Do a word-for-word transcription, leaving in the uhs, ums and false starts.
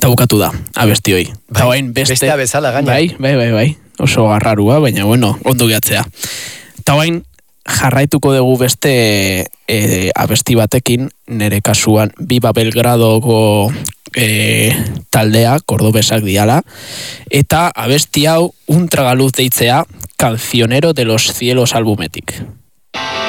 Eta bukatu da, abesti hoi. Bai, bain beste... bestea bezala gaina. Bai, bai, bai, bai. Oso garrarua, baina bueno, ondo gehatzea. Eta bain jarraituko dugu beste e, abesti batekin, nere kasuan Viva Belgradoko e, taldea, kordobesak diala, eta abesti hau un tragaluz deitzea Cancionero de los Cielos albumetik.